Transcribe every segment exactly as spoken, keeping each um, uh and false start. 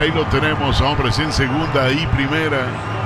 Ahí lo tenemos, hombres en segunda y primera.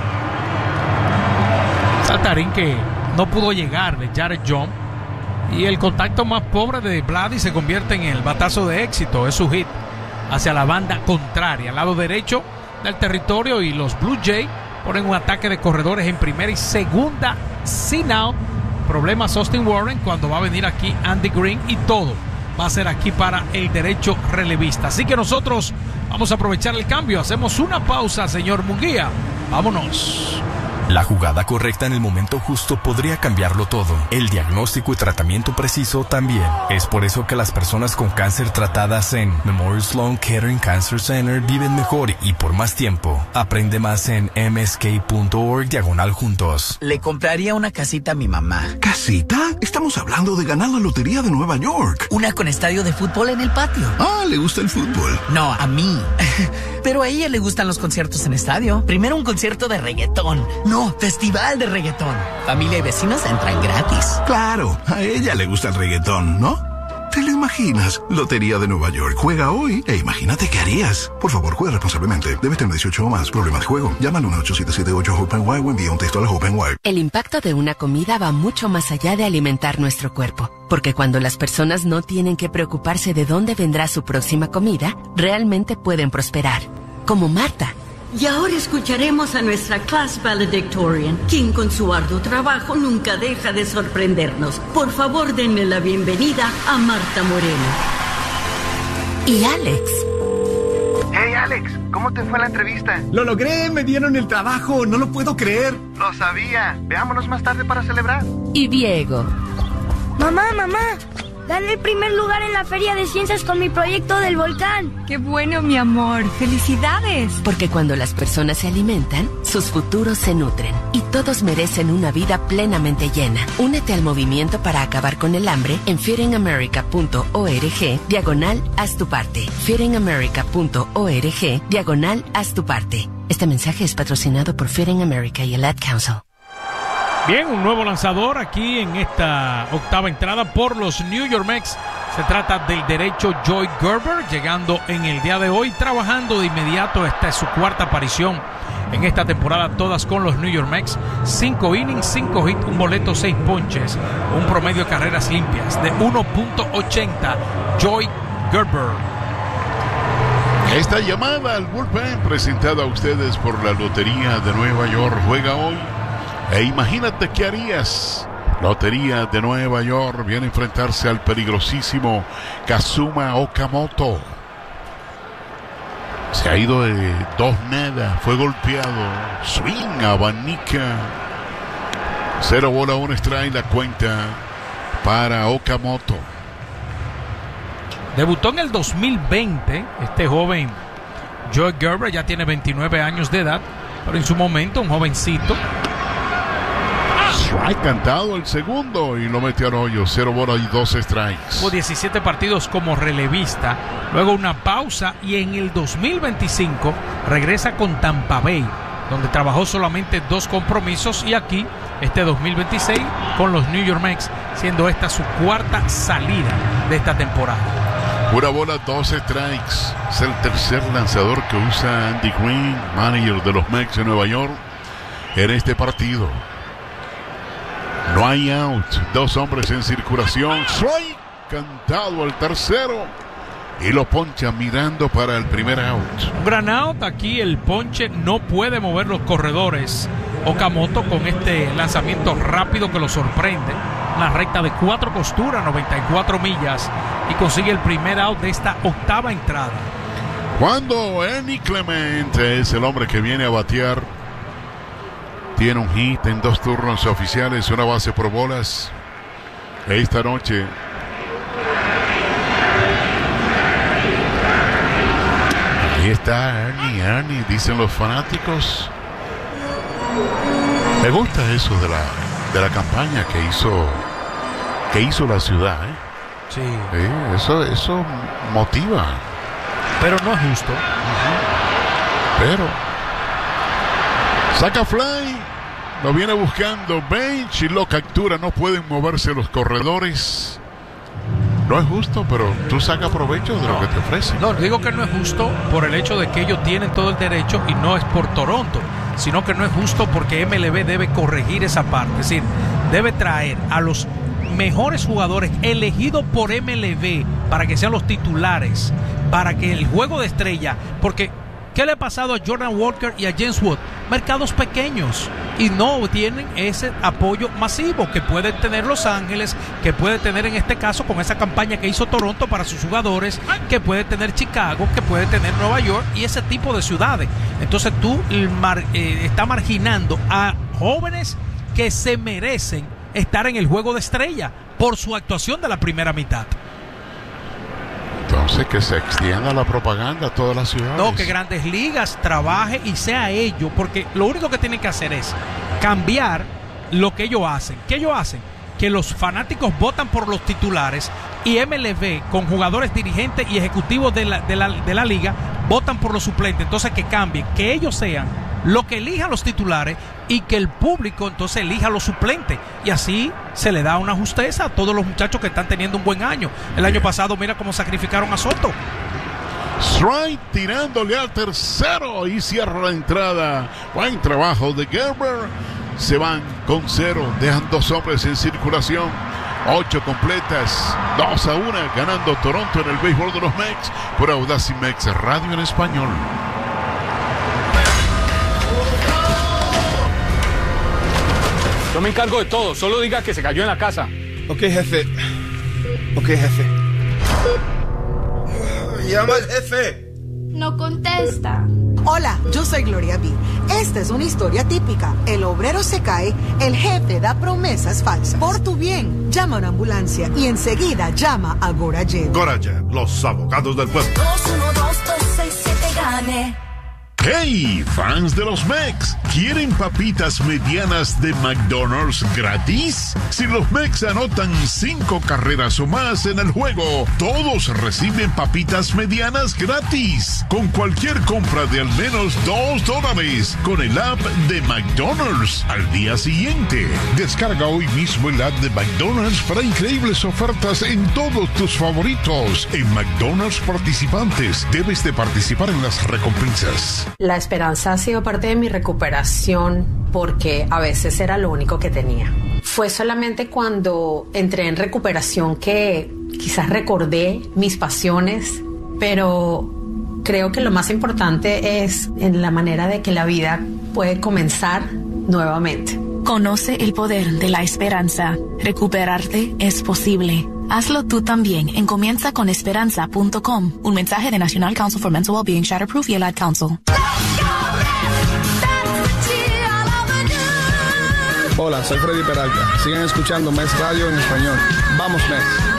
Saltarín que no pudo llegar de Jared John. Y el contacto más pobre de Vladdy se convierte en el batazo de éxito. Es su hit hacia la banda contraria, al lado derecho del territorio. Y los Blue Jays ponen un ataque de corredores en primera y segunda sin out. Problemas Austin Warren cuando va a venir aquí Andy Green. Y todo va a ser aquí para el derecho relevista. Así que nosotros vamos a aprovechar el cambio. Hacemos una pausa, señor Munguía. Vámonos. La jugada correcta en el momento justo podría cambiarlo todo. El diagnóstico y tratamiento preciso también. Es por eso que las personas con cáncer tratadas en Memorial Sloan Kettering Cancer Center viven mejor y por más tiempo. Aprende más en m s k punto org diagonal juntos. Le compraría una casita a mi mamá. ¿Casita? Estamos hablando de ganar la lotería de Nueva York. Una con estadio de fútbol en el patio. Ah, ¿le gusta el fútbol? No, a mí. Pero a ella le gustan los conciertos en estadio. Primero un concierto de reggaetón. No, festival de reggaetón. Familia y vecinos entran gratis. Claro, a ella le gusta el reggaetón, ¿no? ¿Te lo imaginas? Lotería de Nueva York. Juega hoy e imagínate qué harías. Por favor, juega responsablemente. Debes tener dieciocho o más. Problemas de juego. Llama al uno ocho siete siete ocho Hope and Why o envía un texto a la Hope and Why. El impacto de una comida va mucho más allá de alimentar nuestro cuerpo. Porque cuando las personas no tienen que preocuparse de dónde vendrá su próxima comida, realmente pueden prosperar. Como Marta. Y ahora escucharemos a nuestra class valedictorian, quien con su arduo trabajo nunca deja de sorprendernos. Por favor, denle la bienvenida a Marta Moreno. Y Alex. Hey Alex, ¿cómo te fue la entrevista? Lo logré, me dieron el trabajo, no lo puedo creer. Lo sabía, veámonos más tarde para celebrar. Y Diego. Mamá, mamá, gané el primer lugar en la Feria de Ciencias con mi proyecto del volcán. ¡Qué bueno, mi amor! ¡Felicidades! Porque cuando las personas se alimentan, sus futuros se nutren. Y todos merecen una vida plenamente llena. Únete al movimiento para acabar con el hambre en feedingamerica punto org diagonal haz tu parte. feedingamerica punto org diagonal haz tu parte. Este mensaje es patrocinado por Feeding America y el Ad Council. Bien, un nuevo lanzador aquí en esta octava entrada por los New York Mets. Se trata del derecho Joy Gerber, llegando en el día de hoy, trabajando de inmediato. Esta es su cuarta aparición en esta temporada, todas con los New York Mets. Cinco innings, cinco hits, un boleto, seis ponches, un promedio de carreras limpias de uno punto ochenta. Joy Gerber. Esta llamada al bullpen presentada a ustedes por la Lotería de Nueva York. Juega hoy e imagínate qué harías. Lotería de Nueva York viene a enfrentarse al peligrosísimo Kazuma Okamoto. Se ha ido de dos nada, fue golpeado, swing, abanica, cero bola, un strike la cuenta para Okamoto. Debutó en el dos mil veinte, este joven Joy Gerber ya tiene veintinueve años de edad, pero en su momento un jovencito. Strike cantado el segundo y lo metió al hoyo. Cero bola y dos strikes. Tuvo diecisiete partidos como relevista, luego una pausa y en el dos mil veinticinco regresa con Tampa Bay, donde trabajó solamente dos compromisos, y aquí este dos mil veintiséis con los New York Mets, siendo esta su cuarta salida de esta temporada. Una bola, dos strikes. Es el tercer lanzador que usa Andy Green, manager de los Mets de Nueva York, en este partido. No hay out, dos hombres en circulación. Strike cantado al tercero y lo poncha mirando para el primer out. Un gran out, aquí el ponche no puede mover los corredores. Okamoto con este lanzamiento rápido que lo sorprende. Una recta de cuatro costuras, noventa y cuatro millas, y consigue el primer out de esta octava entrada. Cuando Ernie Clemente es el hombre que viene a batear, tiene un hit en dos turnos oficiales, una base por bolas. Esta noche ahí está Ernie, Ernie, dicen los fanáticos. Me gusta eso de la de la campaña que hizo que hizo la ciudad, ¿eh? Sí. Sí, eso eso motiva. Pero no es justo. Uh-huh. Pero saca fly, lo viene buscando Bench y lo captura. No pueden moverse los corredores. No es justo, pero tú sacas provecho de no, lo que te ofrecen. No, digo que no es justo por el hecho de que ellos tienen todo el derecho y no es por Toronto, sino que no es justo porque M L B debe corregir esa parte. Es decir, debe traer a los mejores jugadores elegidos por M L B para que sean los titulares, para que el juego de estrella, porque ¿qué le ha pasado a Jordan Walker y a James Wood? Mercados pequeños y no tienen ese apoyo masivo que puede tener Los Ángeles, que puede tener en este caso con esa campaña que hizo Toronto para sus jugadores, que puede tener Chicago, que puede tener Nueva York y ese tipo de ciudades. Entonces tú mar, eh, estás marginando a jóvenes que se merecen estar en el juego de estrella por su actuación de la primera mitad. Entonces que se extienda la propaganda a todas las ciudades. No, que Grandes Ligas trabaje y sea ello, porque lo único que tienen que hacer es cambiar lo que ellos hacen. ¿Qué ellos hacen? Que los fanáticos votan por los titulares y M L B con jugadores dirigentes y ejecutivos de la, de la, de la liga votan por los suplentes. Entonces que cambien, que ellos sean lo que elijan los titulares y que el público entonces elija los suplentes, y así se le da una justeza a todos los muchachos que están teniendo un buen año. El año pasado mira cómo sacrificaron a Soto. Strike tirándole al tercero y cierra la entrada. Buen trabajo de Gerber. Se van con cero, dejan dos hombres en circulación. Ocho completas, dos a una, ganando Toronto en el béisbol de los Mex por Audacy Mex Radio en español. Yo me encargo de todo, solo diga que se cayó en la casa. Ok, jefe. Ok, jefe. Llama al jefe. No contesta. Hola, yo soy Gloria B. Esta es una historia típica. El obrero se cae, el jefe da promesas falsas. Por tu bien, llama a una ambulancia y enseguida llama a Gorajet. Gorajet, los abogados del pueblo. dos uno dos dos seis siete gane. ¡Hey, fans de los Mex! ¿Quieren papitas medianas de McDonald's gratis? Si los Mex anotan cinco carreras o más en el juego, todos reciben papitas medianas gratis. Con cualquier compra de al menos dos dólares con el app de McDonald's al día siguiente. Descarga hoy mismo el app de McDonald's para increíbles ofertas en todos tus favoritos. En McDonald's participantes, debes de participar en las recompensas. La esperanza ha sido parte de mi recuperación porque a veces era lo único que tenía. Fue solamente cuando entré en recuperación que quizás recordé mis pasiones, pero creo que lo más importante es en la manera de que la vida puede comenzar nuevamente. Conoce el poder de la esperanza. Recuperarte es posible. Hazlo tú también en comienza con esperanza punto com. Un mensaje de National Council for Mental Wellbeing, Shatterproof y el Ad Council. Hola, soy Freddy Peralta. Sigan escuchando Mex Radio en español. ¡Vamos, Mex!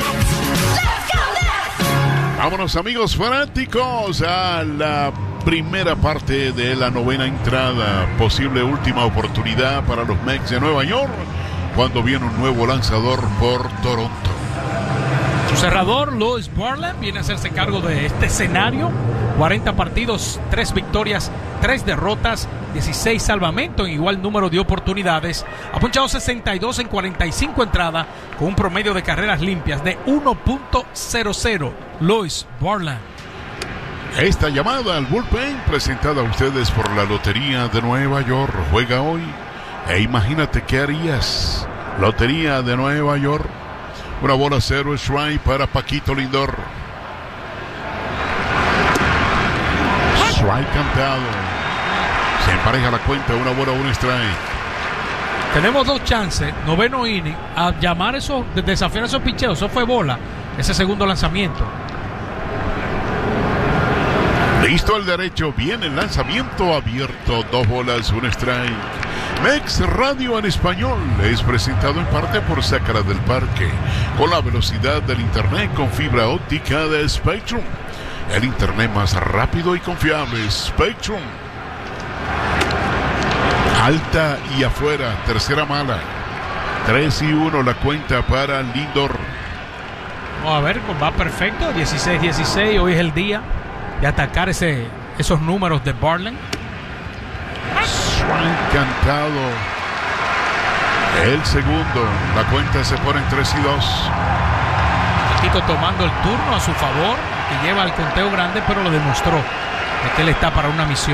Vámonos, amigos fanáticos, a la primera parte de la novena entrada. Posible última oportunidad para los Mets de Nueva York cuando viene un nuevo lanzador por Toronto. Su cerrador, Louis Barland, viene a hacerse cargo de este escenario. cuarenta partidos, tres victorias, tres derrotas, dieciséis salvamentos en igual número de oportunidades. Ha punchado sesenta y dos en cuarenta y cinco entradas con un promedio de carreras limpias de uno punto cero cero. Louis Barland. Esta llamada al bullpen presentada a ustedes por la Lotería de Nueva York. Juega hoy e imagínate qué harías. Lotería de Nueva York. Una bola cero strike para Paquito Lindor. Strike cantado. Se empareja la cuenta, una bola, un strike. Tenemos dos chances, noveno inning, a llamar eso, de desafiar esos picheos. Eso fue bola, ese segundo lanzamiento. Listo el derecho, viene el lanzamiento abierto, dos bolas, un strike. Mex Radio en español es presentado en parte por Sácara del Parque, con la velocidad del internet con fibra óptica de Spectrum. El internet más rápido y confiable, Spectrum. Alta y afuera, tercera mala. tres y uno la cuenta para Lindor. Vamos a ver, va perfecto, dieciséis dieciséis, hoy es el día de atacar ese, esos números de Barland. Strike cantado. El segundo, la cuenta se pone en tres y dos. México tomando el turno a su favor, que lleva el conteo grande, pero lo demostró de que él está para una misión.